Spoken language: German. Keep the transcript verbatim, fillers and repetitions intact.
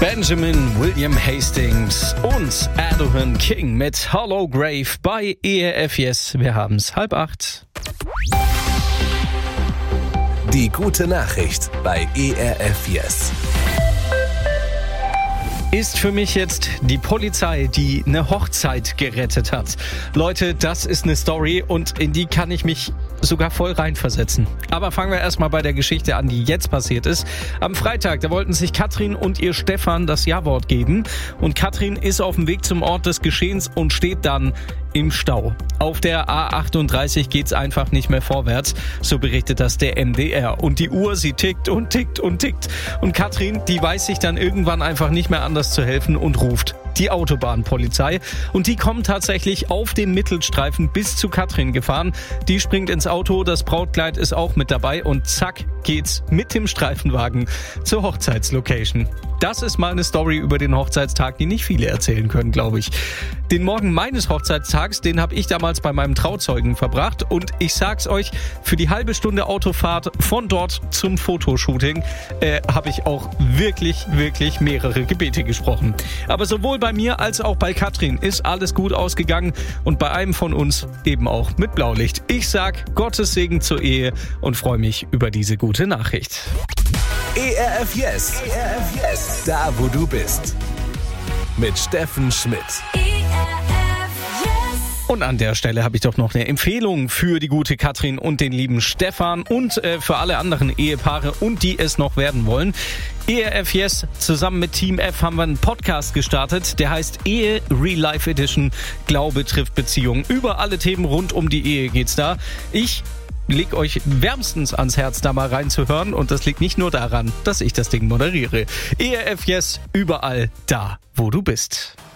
Benjamin William Hastings und Erdogan King mit Hollow Grave bei E R F Yes. Wir haben's halb acht. Die gute Nachricht bei E R F Yes. Ist für mich jetzt die Polizei, die eine Hochzeit gerettet hat. Leute, das ist eine Story und in die kann ich mich sogar voll reinversetzen. Aber fangen wir erstmal bei der Geschichte an, die jetzt passiert ist. Am Freitag, da wollten sich Katrin und ihr Stefan das Ja-Wort geben. Und Katrin ist auf dem Weg zum Ort des Geschehens und steht dann im Stau. Auf der A achtunddreißig geht's einfach nicht mehr vorwärts, so berichtet das der M D R. Und die Uhr, sie tickt und tickt und tickt. Und Katrin, die weiß sich dann irgendwann einfach nicht mehr anders zu helfen und ruft die Autobahnpolizei. Und die kommen tatsächlich auf den Mittelstreifen bis zu Katrin gefahren. Die springt ins Auto, das Brautkleid ist auch mit dabei und zack geht's mit dem Streifenwagen zur Hochzeitslocation. Das ist mal eine Story über den Hochzeitstag, die nicht viele erzählen können, glaube ich. Den Morgen meines Hochzeitstags, den habe ich damals bei meinem Trauzeugen verbracht und ich sag's euch, für die halbe Stunde Autofahrt von dort zum Fotoshooting äh, habe ich auch wirklich, wirklich mehrere Gebete gesprochen. Aber sowohl bei mir als auch bei Katrin ist alles gut ausgegangen und bei einem von uns eben auch mit Blaulicht. Ich sag Gottes Segen zur Ehe und freue mich über diese gute Nachricht. E R F Yes. E R F Yes. Da, wo du bist. Mit Steffen Schmidt. Und an der Stelle habe ich doch noch eine Empfehlung für die gute Katrin und den lieben Stefan und äh, für alle anderen Ehepaare und die es noch werden wollen. E R F Yes, zusammen mit Team F haben wir einen Podcast gestartet, der heißt Ehe Real Life Edition. Glaube trifft Beziehung. Über alle Themen rund um die Ehe geht's da. Ich leg euch wärmstens ans Herz, da mal reinzuhören und das liegt nicht nur daran, dass ich das Ding moderiere. E R F Yes, überall da, wo du bist.